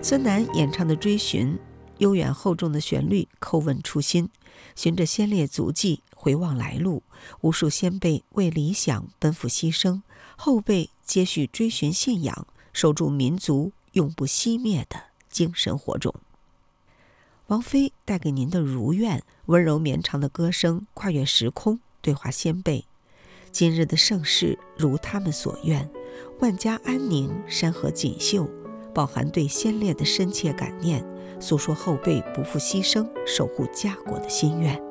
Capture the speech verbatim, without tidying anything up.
孙楠演唱的《追寻》，悠远厚重的旋律叩问初心，循着先烈足迹回望来路，无数先辈为理想奔赴牺牲，后辈接续追寻信仰，守住民族永不熄灭的精神火种。王菲带给您的如愿，温柔绵长的歌声跨越时空，对话先辈。今日的盛世如他们所愿，万家安宁，山河锦绣，饱含对先烈的深切感念，诉说后辈不负牺牲守护家国的心愿。